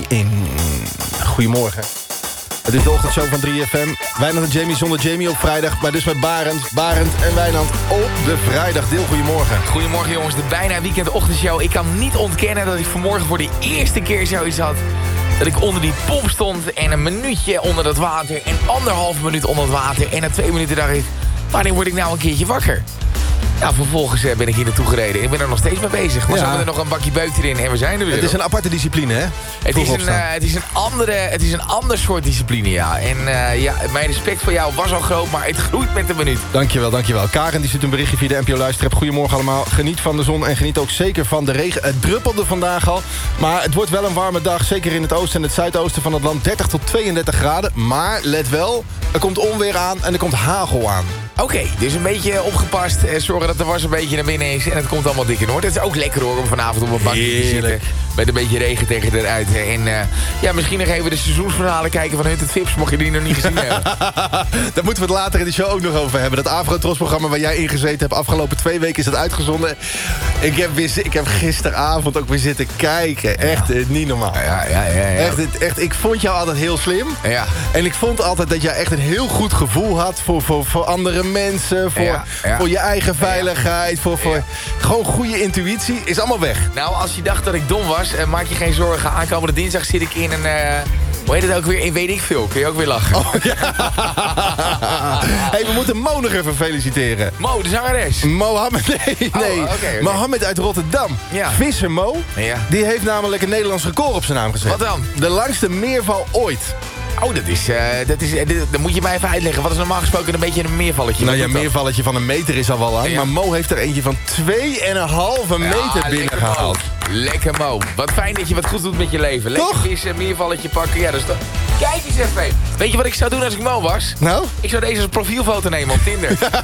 in. Goedemorgen. Het is de ochtendshow van 3FM. Wijnand en Jamie zonder Jamie op vrijdag. Maar dus met Barend en Wijnand op de vrijdag. Deel, goedemorgen. Goedemorgen jongens, de bijna weekendochtendshow. Ik kan niet ontkennen dat ik vanmorgen voor de eerste keer zoiets had. Dat ik onder die pomp stond en een minuutje onder dat water. En 1,5 minuut onder het water. En na 2 minuten dacht ik, wanneer word ik nou een keertje wakker? Nou, vervolgens ben ik hier naartoe gereden. Ik ben er nog steeds mee bezig. Maar zo hebben we er nog een bakje beuk erin en we zijn er weer. Het is een aparte discipline, hè? Het is een ander soort discipline, ja. En mijn respect voor jou was al groot, maar het groeit met de minuut. Dankjewel. Karen die stuurt een berichtje via de NPO Luisterrep. Goedemorgen allemaal. Geniet van de zon en geniet ook zeker van de regen. Het druppelde vandaag al. Maar het wordt wel een warme dag. Zeker in het oosten en het zuidoosten van het land. 30 tot 32 graden. Maar let wel, er komt onweer aan en er komt hagel aan. Oké, dus een beetje opgepast. Zorgen dat de was een beetje naar binnen is. En het komt allemaal dik in orde. Het is ook lekker hoor om vanavond op een bankje te zitten. Met een beetje regen tegen eruit. En misschien nog even de seizoensverhalen kijken van Hunted Vips. Mocht je die nog niet gezien hebben. Daar moeten we het later in de show ook nog over hebben. Dat Afro-Tros-programma waar jij in gezeten hebt. Afgelopen 2 weken is het uitgezonden. Ik heb gisteravond ook weer zitten kijken. Echt niet normaal. Ja. Echt, ik vond jou altijd heel slim. Ja. En ik vond altijd dat jij echt een heel goed gevoel had voor andere mensen. Voor je eigen veiligheid. Voor gewoon goede intuïtie. Is allemaal weg. Nou, als je dacht dat ik dom was, maak je geen zorgen. Aankomende dinsdag zit ik in een... hoe heet het ook weer? In weet ik veel. Kun je ook weer lachen. Oh, ja. Hey, we moeten Mo nog even feliciteren. Mo, de zangeres. Mohammed, nee. Okay. Mohammed uit Rotterdam. Ja. Visser Mo, die heeft namelijk een Nederlands record op zijn naam gezet. Wat dan? De langste meerval ooit. Oh, dat moet je mij even uitleggen. Wat is normaal gesproken een beetje een meervalletje? Nou ja, een meervalletje van 1 meter is al wel lang. Ja. Maar Mo heeft er eentje van 2,5 meter binnengehaald. Lekker Mo. Wat fijn dat je wat goed doet met je leven. Lekker vis, een meervalletje pakken. Ja, dus kijk eens even. Weet je wat ik zou doen als ik Mo was? Nou? Ik zou deze als profielfoto nemen op Tinder.